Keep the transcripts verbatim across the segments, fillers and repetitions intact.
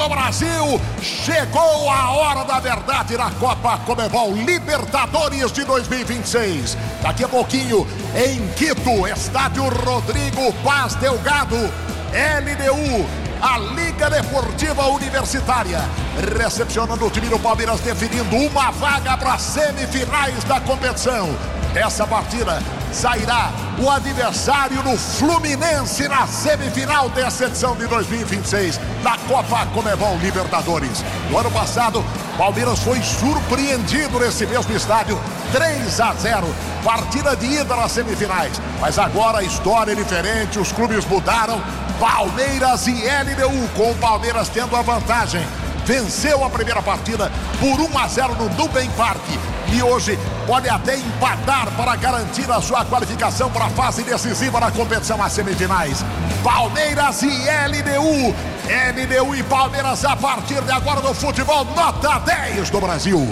do Brasil. Chegou a hora da verdade na Copa Conmebol Libertadores de dois mil e vinte e seis. Daqui a pouquinho, em Quito, estádio Rodrigo Paz Delgado, L D U, a Liga Deportiva Universitária, recepcionando o time do Palmeiras, definindo uma vaga para as semifinais da competição. Essa partida sairá o adversário do Fluminense na semifinal dessa edição de dois mil e vinte e seis da Copa Conmebol Libertadores. No ano passado, Palmeiras foi surpreendido nesse mesmo estádio, três a zero, partida de ida nas semifinais. Mas agora a história é diferente, os clubes mudaram. Palmeiras e L D U, com o Palmeiras tendo a vantagem. Venceu a primeira partida por um a zero no Nubank Park. E hoje pode até empatar para garantir a sua qualificação para a fase decisiva da competição às semifinais. Palmeiras e L D U. L D U e Palmeiras a partir de agora no futebol nota dez do Brasil.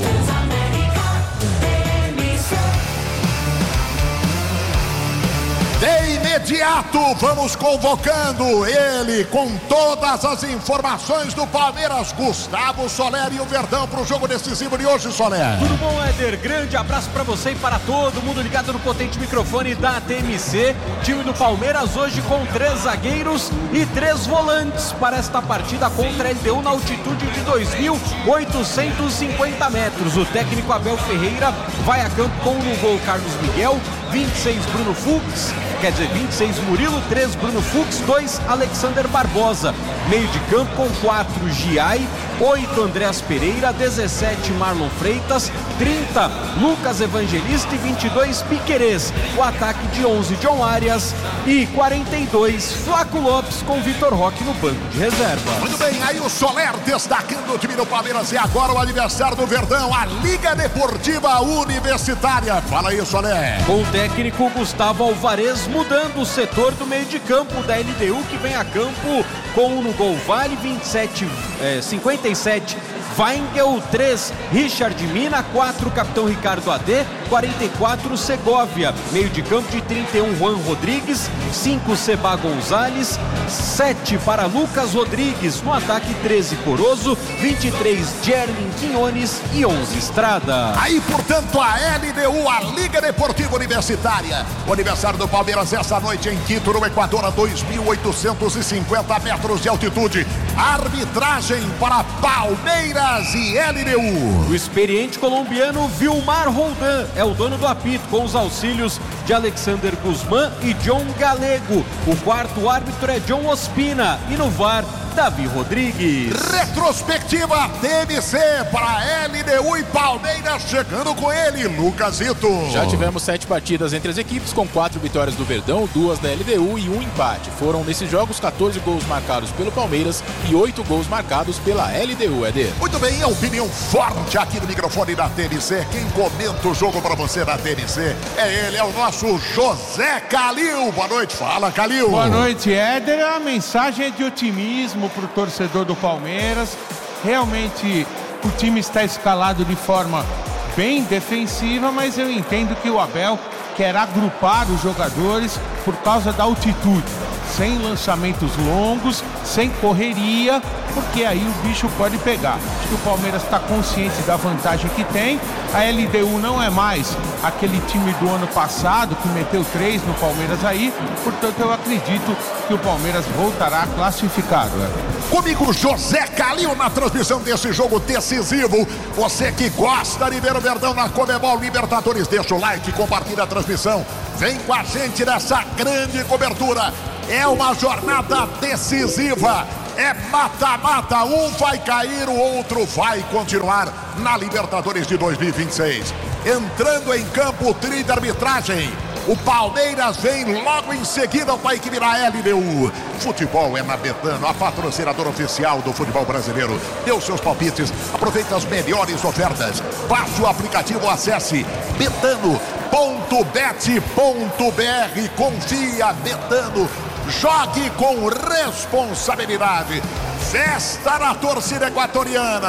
De imediato, vamos convocando ele com todas as informações do Palmeiras, Gustavo Soler e o Verdão para o jogo decisivo de hoje, Soler. Tudo bom, Éder? Grande abraço para você e para todo mundo ligado no potente microfone da T M C. Time do Palmeiras hoje com três zagueiros e três volantes para esta partida contra a L D U na altitude de dois mil oitocentos e cinquenta metros. O técnico Abel Ferreira vai a campo com no gol Carlos Miguel, vinte e seis Bruno Fux, quer dizer, vinte e seis Murilo, três Bruno Fux, dois Alexander Barbosa. Meio de campo com quatro Giai, oito Andréas Pereira, dezessete Marlon Freitas, trinta Lucas Evangelista e vinte e dois Piquerez. O ataque de onze John Arias e quarenta e dois Flaco Lopes com Vitor Roque no banco de reserva. Muito bem, aí o Soler destacando o time do Palmeiras e agora o adversário do Verdão, a Liga Deportiva Universitária. Fala aí, Soler. Com o técnico Gustavo Alvarez mudando o setor do meio de campo da L D U, que vem a campo com no gol Vale, vinte e sete, é, cinquenta e sete Weingel, três Richard Mina, quatro Capitão Ricardo A D, quarenta e quatro Segovia. Meio de campo de trinta e um Juan Rodrigues, cinco Seba Gonzalez, sete para Lucas Rodrigues. No ataque treze Corozo, vinte e três Jermin Quinones e onze Estrada. Aí, portanto, a L D U, a Liga Deportiva Universitária. O aniversário do Palmeiras essa noite em Quito, no Equador, a dois mil oitocentos e cinquenta metros de altitude. Arbitragem para Palmeiras e L D U. O experiente colombiano Vilmar Roldan é o dono do apito, com os auxílios de Alexander Guzmán e John Galego. O quarto árbitro é John Ospina e no V A R, Davi Rodrigues. Retrospectiva T M C para L D U e Palmeiras, chegando com ele, Lucasito. Já tivemos sete partidas entre as equipes, com quatro vitórias do Verdão, duas da L D U e um empate. Foram nesses jogos quatorze gols marcados pelo Palmeiras e oito gols marcados pela L D U, Eder. Muito bem, a opinião forte aqui no microfone da T M C. Quem comenta o jogo para você da T M C é ele, é o nosso José Calil. Boa noite, fala, Calil. Boa noite, Éder. A mensagem é de otimismo para o torcedor do Palmeiras. Realmente o time está escalado de forma bem defensiva, mas eu entendo que o Abel quer agrupar os jogadores por causa da altitude, sem lançamentos longos, sem correria, porque aí o bicho pode pegar. Acho que o Palmeiras está consciente da vantagem que tem. A L D U não é mais aquele time do ano passado que meteu três no Palmeiras aí, portanto eu acredito que o Palmeiras voltará classificado. Comigo, José Calil, na transmissão desse jogo decisivo. Você que gosta de ver o Verdão na Conmebol Libertadores, deixa o like, compartilha a transmissão. Vem com a gente nessa grande cobertura. É uma jornada decisiva. É mata-mata, um vai cair, o outro vai continuar na Libertadores de dois mil e vinte e seis. Entrando em campo o trio de arbitragem. O Palmeiras vem logo em seguida para a equipe da L D U. Futebol é na Betano, a patrocinadora oficial do futebol brasileiro. Dê os seus palpites, aproveite as melhores ofertas. Baixe o aplicativo, acesse betano ponto bet ponto br. Confia, Betano. Jogue com responsabilidade. Festa na torcida equatoriana.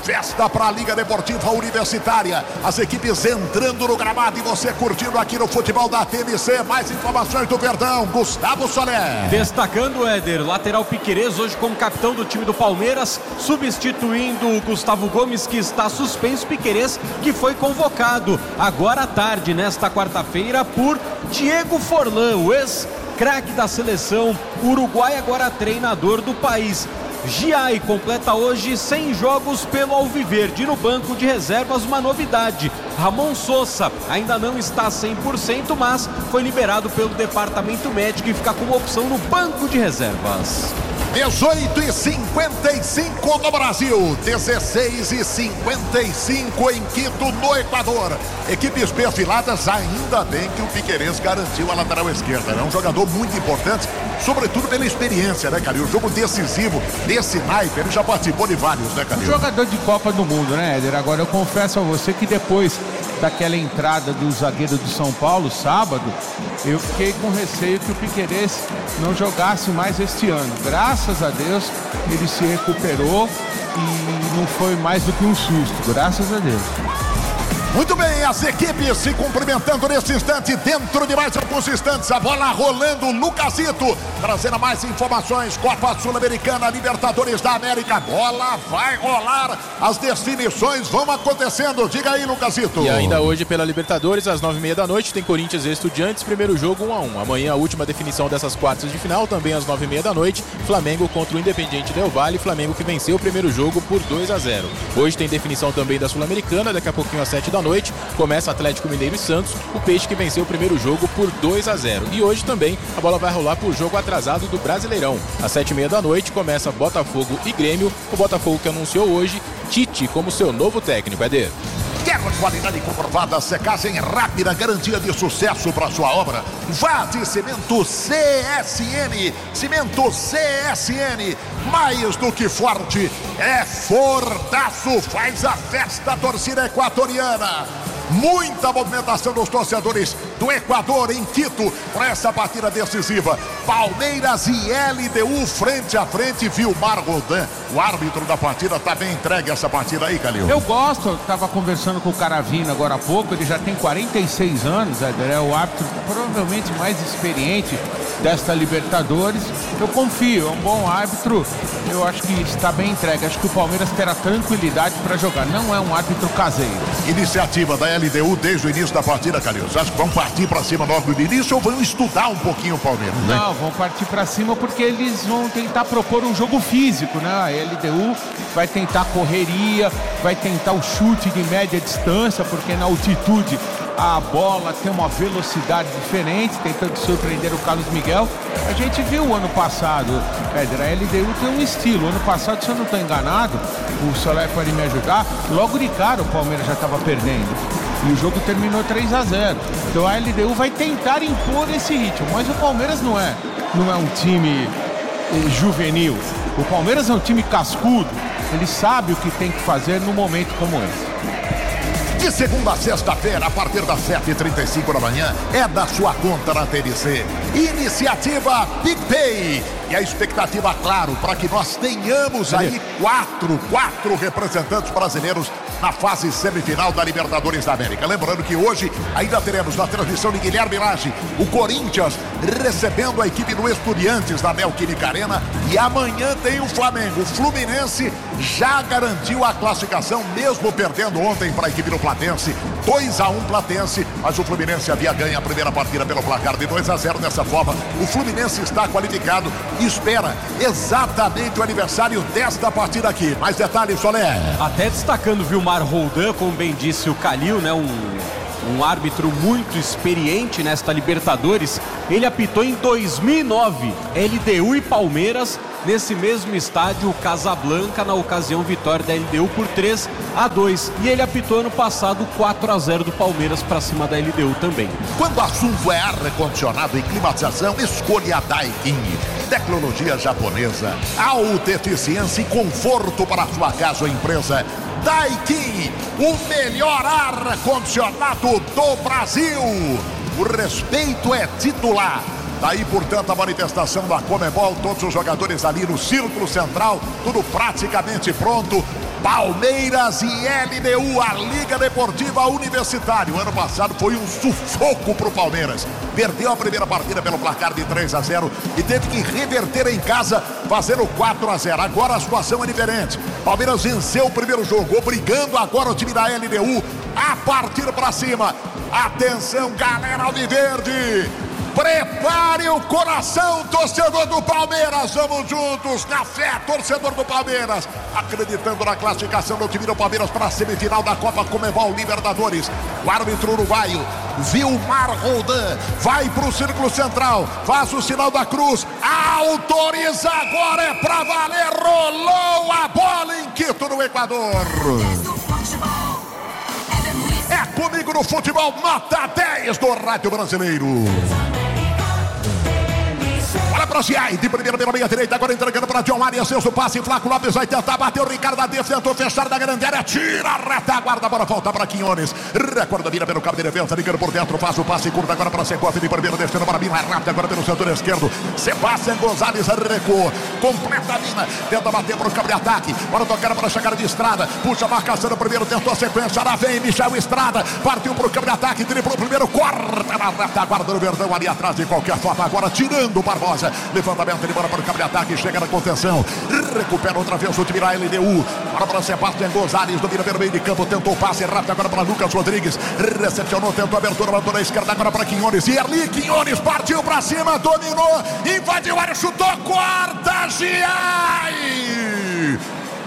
festa para a Liga Deportiva Universitária. As equipes entrando no gramado e você curtindo aqui no futebol da T M C. Mais informações do Verdão, Gustavo Soler. Destacando, Éder, lateral Piquerez hoje como capitão do time do Palmeiras, substituindo o Gustavo Gomes, que está suspenso. Piquerez, que foi convocado agora à tarde, nesta quarta-feira, por Diego Forlan, o ex-craque da seleção uruguai, agora treinador do país. Giai completa hoje cem jogos pelo Alviverde. No banco de reservas, uma novidade: Ramon Sosa ainda não está cem por cento, mas foi liberado pelo departamento médico e fica como opção no banco de reservas. dezoito e cinquenta e cinco no Brasil, dezesseis e cinquenta e cinco em Quito, no Equador. Equipes perfiladas, ainda bem que o Piquerez garantiu a lateral esquerda. É um jogador muito importante, sobretudo pela experiência, né, Calil? O jogo decisivo desse naipe, ele já participou de vários, né, Calil? Um jogador de Copa do Mundo, né, Éder? Agora eu confesso a você que depois daquela entrada do zagueiro do São Paulo, sábado, eu fiquei com receio que o Piquerez não jogasse mais este ano. Graças a Deus, ele se recuperou e não foi mais do que um susto, graças a Deus. Muito bem, as equipes se cumprimentando nesse instante, dentro de mais alguns instantes, a bola rolando, Lucasito trazendo mais informações, Copa Sul-Americana, Libertadores da América, bola vai rolar, as definições vão acontecendo, diga aí, Lucasito. E ainda hoje pela Libertadores, às nove e meia da noite, tem Corinthians e Estudiantes, primeiro jogo um a um. Amanhã a última definição dessas quartas de final, também às nove e meia da noite, Flamengo contra o Independiente Del Valle, Flamengo que venceu o primeiro jogo por dois a zero. Hoje tem definição também da Sul-Americana, daqui a pouquinho às sete da noite, começa Atlético Mineiro e Santos, o Peixe que venceu o primeiro jogo por dois a zero. E hoje também a bola vai rolar por jogo atrasado do Brasileirão. Às sete e meia da noite começa Botafogo e Grêmio, o Botafogo que anunciou hoje Tite como seu novo técnico, Éder. Quer qualidade comprovada, secagem rápida, garantia de sucesso para sua obra? Vá de Cimento C S N. Cimento C S N, mais do que forte, é fortaço. Faz a festa, torcida equatoriana. Muita movimentação dos torcedores do Equador em Quito para essa partida decisiva. Palmeiras e L D U frente a frente. Vilmar Rodan, o árbitro da partida, está bem entregue essa partida aí, Calil. Eu gosto, eu estava conversando com o Caravina agora há pouco, ele já tem quarenta e seis anos, é o árbitro provavelmente mais experiente desta Libertadores. Eu confio, é um bom árbitro, eu acho que está bem entregue. Acho que o Palmeiras terá tranquilidade para jogar, não é um árbitro caseiro. Iniciativa da L D U desde o início da partida, Calil. Vocês acham que vão partir para cima logo do início ou vão estudar um pouquinho o Palmeiras, né? Não, vão partir para cima porque eles vão tentar propor um jogo físico, né? A L D U vai tentar correria, vai tentar o chute de média distância, porque na altitude a bola tem uma velocidade diferente, tentando surpreender o Carlos Miguel. A gente viu o ano passado, Éder, a L D U tem um estilo. Ano passado, se eu não estou enganado, o Soler pode me ajudar, logo de cara o Palmeiras já estava perdendo. E o jogo terminou três a zero. Então a L D U vai tentar impor esse ritmo, mas o Palmeiras não é, não é um time eh, juvenil. O Palmeiras é um time cascudo, ele sabe o que tem que fazer num momento como esse. De segunda a sexta-feira, a partir das sete e trinta e cinco da manhã, é da sua conta na T N C. Iniciativa PicPay. E a expectativa, claro, para que nós tenhamos aí quatro, quatro representantes brasileiros na fase semifinal da Libertadores da América. Lembrando que hoje ainda teremos na transmissão de Guilherme Lage o Corinthians recebendo a equipe do Estudiantes da Neoquímica Arena. E amanhã tem o Flamengo. O Fluminense já garantiu a classificação, mesmo perdendo ontem para a equipe do Platense. dois a um Platense, mas o Fluminense havia ganho a primeira partida pelo placar de dois a zero. Dessa forma, o Fluminense está qualificado e espera exatamente o aniversário desta partida aqui. Mais detalhes, Soler. Até destacando Vilmar Roldan, como bem disse o Calil, né? Um, um árbitro muito experiente nesta Libertadores. Ele apitou em dois mil e nove, L D U e Palmeiras, nesse mesmo estádio, o Casablanca, na ocasião vitória da L D U por três a dois. E ele apitou ano passado quatro a zero do Palmeiras para cima da L D U também. Quando o assunto é ar-condicionado e climatização, escolha a Daikin. Tecnologia japonesa, alta eficiência e conforto para a sua casa ou empresa. Daikin, o melhor ar-condicionado do Brasil. O respeito é titular. Daí, portanto, a manifestação da Conmebol, todos os jogadores ali no círculo central, tudo praticamente pronto. Palmeiras e L D U, a Liga Deportiva Universitária. O ano passado foi um sufoco pro Palmeiras. Perdeu a primeira partida pelo placar de três a zero e teve que reverter em casa, fazendo quatro a zero. Agora a situação é diferente. Palmeiras venceu o primeiro jogo, obrigando agora o time da L D U a partir para cima. Atenção, galera alviverde! Prepare o coração, torcedor do Palmeiras. Vamos juntos, na fé, torcedor do Palmeiras. Acreditando na classificação do time do Palmeiras para a semifinal da Copa Comebol Libertadores. O árbitro uruguaio, Vilmar Roldan, vai para o círculo central. Faz o sinal da cruz. Autoriza agora, é para valer. Rolou a bola em Quito, no Equador. É comigo no futebol, nota dez do Rádio Brasileiro. Olha para o Giai, de primeira pela meia direita, agora entregando para John Arias, seu passe, Flaco Lopes vai tentar bater, o Ricardo Adef tentou fechar da grande área, tira a retaguarda, a bola volta para Quinones, recorda, vira pelo cabo de defesa, ligando por dentro, faz o passe curto agora para Secoff, de primeiro descendo para Mina, rápido agora pelo setor esquerdo, Sebastião Gonzalez recuou, completa a Mina, tenta bater para o cabo de ataque, bora tocar para chegar de Estrada, puxa a marcação no primeiro, tentou a sequência, lá vem Michel Estrada, partiu para o cabo de ataque, driblou o primeiro, corta na retaguarda do Verdão, ali atrás de qualquer forma, agora tirando o Barbosa. Levantamento, ele bora para o cabo de ataque, chega na contenção, recupera outra vez o time da L D U, bora para Sebastião Gonzalez, domina pelo meio de campo, tentou o passe rápido agora para Lucas Rodrigues, recepcionou, tentou a abertura, mandou na esquerda agora para Quinones, e ali Quinones partiu para cima, dominou, invadiu a área, chutou, corta, Giai!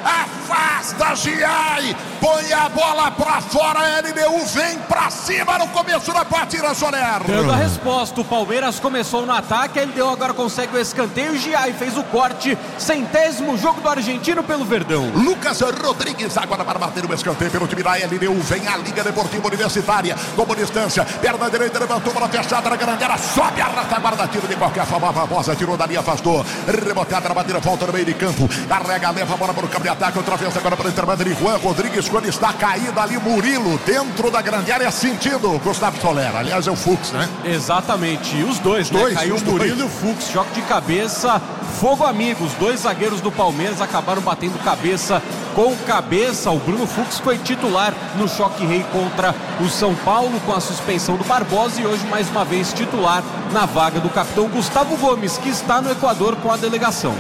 Afasta Giai, põe a bola pra fora, a L D U vem pra cima no começo da partida, Soler. Dando a resposta, o Palmeiras começou no ataque, a L D U agora consegue o escanteio, o Giai fez o corte, centésimo jogo do argentino pelo Verdão. Lucas Rodrigues agora para bater o escanteio pelo time da L D U, vem a Liga Deportiva Universitária, como distância, perna direita, levantou, bola fechada na grande área, sobe a retaguarda, tiro de qualquer forma, a Barbosa tirou dali, afastou, rebotada na batida, volta no meio de campo, carrega, leva a bola para o campo de ataque, outra vez agora para o intervalo de Juan Rodrigues, quando está caído ali, Murilo, dentro da grande área, sentindo Gustavo Soler, aliás é o Fux, né? Exatamente, e os dois, os né? dois Caiu os o Murilo dois. e o Fux, choque de cabeça, fogo amigo, os dois zagueiros do Palmeiras acabaram batendo cabeça com cabeça, o Bruno Fux foi titular no choque rei contra o São Paulo, com a suspensão do Barbosa, e hoje mais uma vez titular na vaga do capitão Gustavo Gomes, que está no Equador com a delegação.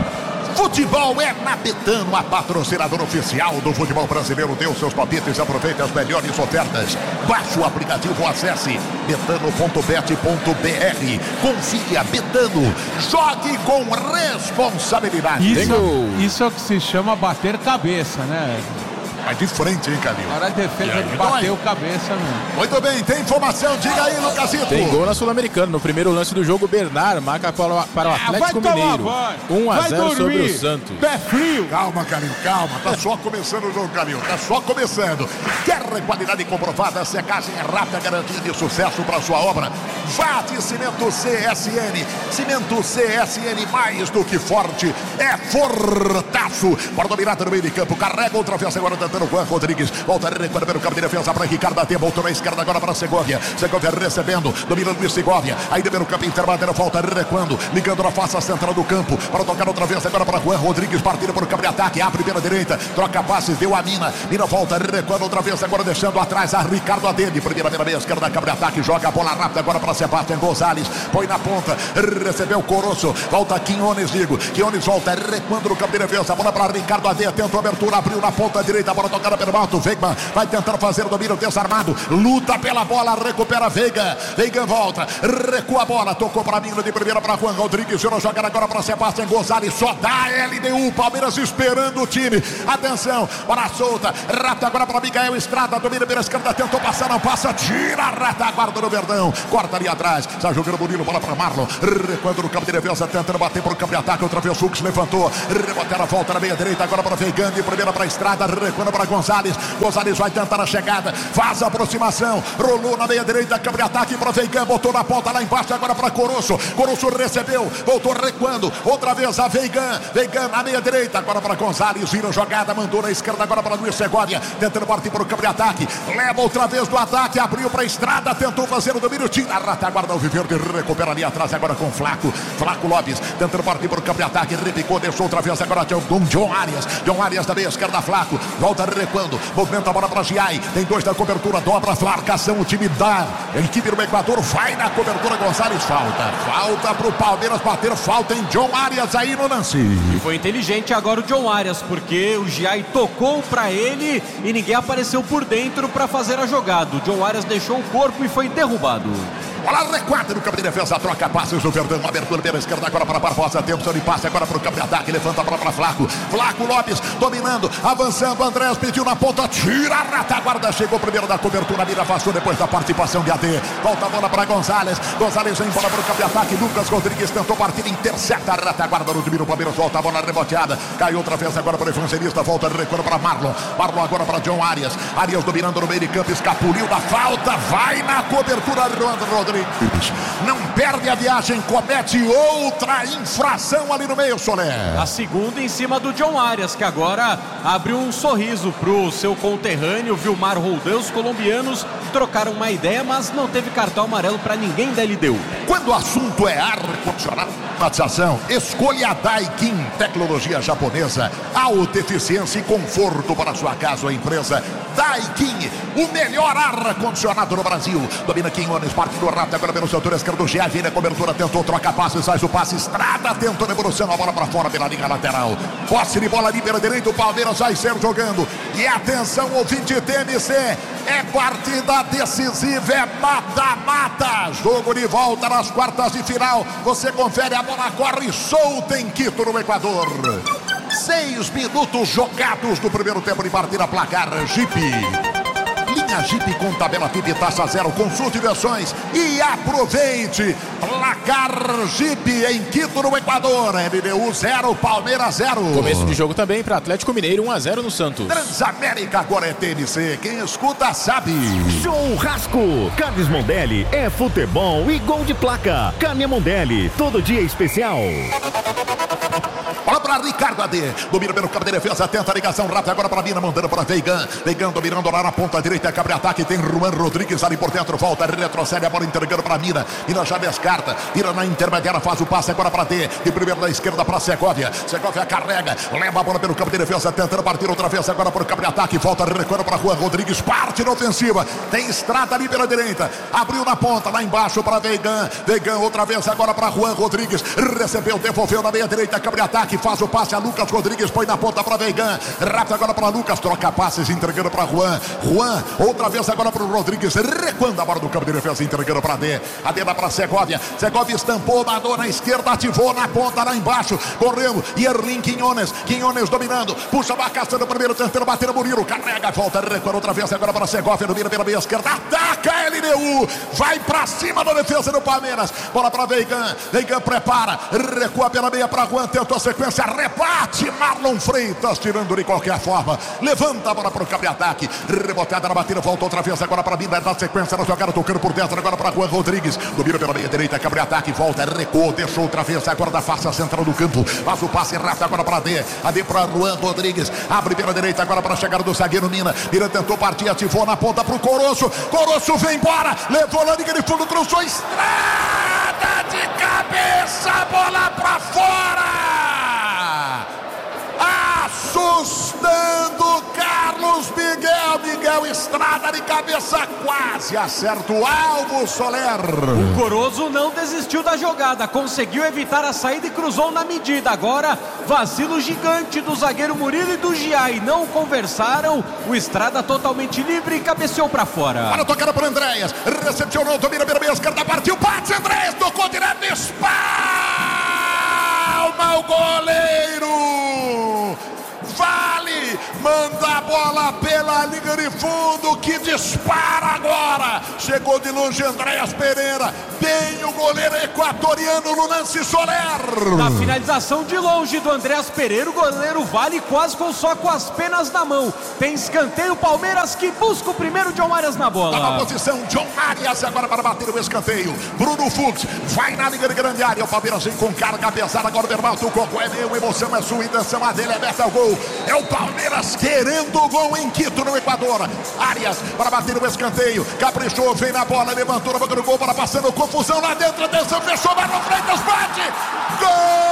Futebol é na Betano, a patrocinadora oficial do futebol brasileiro. Dê os seus palpites e aproveite as melhores ofertas. Baixe o aplicativo ou acesse betano ponto bet ponto br. Confia, Betano. Jogue com responsabilidade. Isso, isso é o que se chama bater cabeça, né? Vai de frente, hein, Calil? Agora a defesa aí, bateu cabeça mesmo. Muito bem, tem informação, diga aí, Lucasito. Tem gol na Sul-Americana. No primeiro lance do jogo, Bernard marca para, para o Atlético ah, Mineiro. um a zero sobre o Santos. Pé frio. Calma, Calil, calma. Tá só começando o jogo, Calil. Tá só começando. Quer qualidade comprovada, secagem rápida, garantia de sucesso para sua obra? Vá de Cimento C S N. Cimento C S N, mais do que forte, é fortaço. Bora dominar no meio de campo. Carrega outra vez agora tentando o Juan Rodrigues. Volta a recuperar pelo campo de defesa para Ricardo Adef. Voltou na esquerda agora para Segovia. Segovia recebendo, dominando o Segovia. Ainda pelo campo interbateiro, volta recuando, ligando na face central do campo para tocar outra vez agora para Juan Rodrigues. Partindo para o campo de ataque. Abre pela direita, troca passes, deu a Mina. Mina volta recuando outra vez agora, deixando atrás a Ricardo Adef. Primeira pela meia esquerda, campo de ataque. Joga a bola rápida agora para Sebastião Gonzalez. Põe na ponta, recebeu o Coroço. Volta Quinones, digo. Quinones volta recuando no campo de defesa. A bola para Ricardo Adef. Tentou a abertura, abriu na ponta direita. A bola tocada pelo alto. Veiga vai tentar fazer o domínio desarmado. Luta pela bola, recupera Veiga. Veiga volta, recua a bola. Tocou para Mina de primeira para Juan Rodrigues. Joga agora agora para Sebastião Gonzalez. Só dá L D U. Palmeiras esperando o time. Atenção, bola solta. Rápido agora para Miguel Estrada. Domina pela esquerda. Tentou passar, não passa. Tira a retaguarda do Verdão. Corta ali atrás. Está jogando Murilo. Bola para Marlon. Recuando no campo de defesa. Tentando bater para o campo de ataque. Outra vez o Fux levantou. Reboteira, volta na meia direita. Agora para Veiga. De primeira para a Estrada. Recuando para Gonzalez. Gonzalez vai tentar a chegada, faz a aproximação, rolou na meia direita, câmbio de ataque para Veigan, botou na ponta lá embaixo, agora para Coroço. Coroço recebeu, voltou recuando, outra vez a Veigan. Veigan na meia direita, agora para Gonzalez, vira jogada, mandou na esquerda agora para Luiz Segovia, tentando partir para o câmbio de ataque, leva outra vez do ataque, abriu para a estrada, tentou fazer o domínio, tira a retaguarda, o Viverde recupera ali atrás agora com Flaco. Flaco Lopes tentando partir para o campo de ataque, repicou, deixou outra vez agora com John Arias. John Arias também, esquerda Flaco, volta recuando, movimenta a bola para Giai, tem dois da cobertura, dobra a marcação, o time dá, a equipe do Equador vai na cobertura, Gonzalez, falta, falta para o Palmeiras bater, falta em John Arias aí no lance. E foi inteligente agora o John Arias, porque o Giai tocou para ele e ninguém apareceu por dentro para fazer a jogada. O John Arias deixou o corpo e foi derrubado. Bola recuada no campo de defesa, troca passes, o Verdão, uma abertura pela esquerda agora para Barbosa, tempo de passe agora para o campo de ataque, levanta a bola para Flaco, Flaco Lopes dominando, avançando, Andrés pediu na ponta, tira a retaguarda, chegou primeiro da cobertura, mira afastou depois da participação de A D, volta a bola para Gonzalez, Gonzalez vem bola para o campo de ataque, Lucas Rodrigues tentou partir, intercepta a retaguarda no time do Palmeiras, volta a bola reboteada, caiu outra vez agora para o evangelista, volta recuando para Marlon, Marlon agora para John Arias, Arias dominando no meio de campo, escapuliu da falta, vai na cobertura, Rodrigues. Não perde a viagem, comete outra infração ali no meio, Soler. A segunda em cima do John Arias, que agora abriu um sorriso pro seu conterrâneo Vilmar Roldan. Os colombianos trocaram uma ideia, mas não teve cartão amarelo para ninguém da L D U. Quando o assunto é ar-condicionado, climatização, escolha a Daikin, tecnologia japonesa, alta eficiência e conforto para sua casa ou empresa. Daikin, o melhor ar-condicionado no Brasil. Domina Quinones, parte do rápido agora pelo setor esquerdo. Gia vira a cobertura, tentou, troca passes, faz o passe, estrada, tentou devolução, a bola para fora pela linha lateral. Posse de bola ali pela direita, o Palmeiras vai ser jogando. E atenção, ouvinte T M C, é partida decisiva, é mata-mata. Jogo de volta nas quartas de final. Você confere, a bola corre solta em Quito, no Equador. Seis minutos jogados do primeiro tempo de partida, placar Jeep. Linha Jeep com tabela F I P taxa zero, consulte versões e aproveite. Placar Jeep em Quito, no Equador. L D U zero, Palmeiras zero. Começo de jogo também para Atlético Mineiro, um a zero no Santos. Transamérica agora é T M C, quem escuta sabe. Churrasco, Carnes Mondelli é futebol e gol de placa. Carne Mondelli, todo dia especial. Bola para Ricardo A D, domina pelo campo de defesa, tenta a ligação rápida agora para Mina, mandando para Veigan. Veigan dominando lá na ponta direita, cabre ataque, tem Juan Rodrigues ali por dentro, volta, retrocede a bola entregando para Mina. Mina já descarta, vira na intermediária, faz o passe agora para D, de primeiro da esquerda para Segovia. Segovia carrega, leva a bola pelo campo de defesa, tentando partir outra vez agora por campo de ataque, volta, recuando para Juan Rodrigues, parte na ofensiva, tem estrada ali pela direita, abriu na ponta, lá embaixo para Veigan. Veigan outra vez agora para Juan Rodrigues, recebeu, devolveu na meia direita, cabre ataque, faz o passe a Lucas Rodrigues, põe na ponta para Veigan, rápido agora para Lucas, troca passes, entregando para Juan. Juan, outra vez agora para o Rodrigues, recuando a bola do campo de defesa, entregando para D. A D dá para Segovia, Segovia estampou, mandou na esquerda, ativou na ponta lá embaixo, correu, e Erlin Quinones, Quinones dominando, puxa a marcação do primeiro, tentando bater o Murilo, carrega, volta, recuando outra vez agora para Segovia, domina pela meia esquerda, ataca a L D U, vai para cima da defesa do Palmeiras, bola para Veigan, Veigan prepara, recua pela meia para Juan, tentou a sequência, rebate, Marlon Freitas, tirando de qualquer forma, levanta a bola para o campo de ataque, rebotada na batida, volta outra vez agora para Mina, na sequência na jogada, tocando por dentro agora para Juan Rodrigues, domina pela meia direita, campo de ataque, volta, recuou, deixou outra vez agora da face central do campo, faz o passe rápido agora para D, a D para Juan Rodrigues, abre pela direita agora para a chegada do zagueiro Mina, Mina tentou partir, ativou na ponta para o Coroço, Coroço vem embora, levou na linha de fundo, cruzou, estrada de cabeça, bola para fora! Assustando Carlos Miguel, Miguel Estrada de cabeça, quase acerta o alvo, Soler. O Corozo não desistiu da jogada, conseguiu evitar a saída e cruzou na medida. Agora, vacilo gigante do zagueiro Murilo e do Giai, não conversaram, o Estrada totalmente livre e cabeceou pra fora. Olha a tocada para Andréas, recepcionou, domina pela meia esquerda, partiu, bate, Andréas, tocou direto, espalma o goleiro. Vale manda a bola pela linha de fundo, que dispara agora. Chegou de longe Andréas Pereira. Tem o goleiro equatoriano no lance Soler. Na finalização de longe do Andréas Pereira, o goleiro Vale quase com só com as penas na mão. Tem escanteio, Palmeiras que busca o primeiro, John Arias na bola. Tá na posição, John Arias agora para bater o escanteio. Bruno Fux vai na linha de grande área. O Palmeiras vem com carga pesada. Agora o Bermaldo Coco é meu, emoção é sua, intenção a dele é meta o gol. É o Palmeiras querendo o gol em Quito, no Equador. Arias para bater o escanteio. Caprichou, vem na bola, levantou na boca do gol, para passando confusão lá dentro. Atenção, fechou, Marlon Freitas bate. Gol!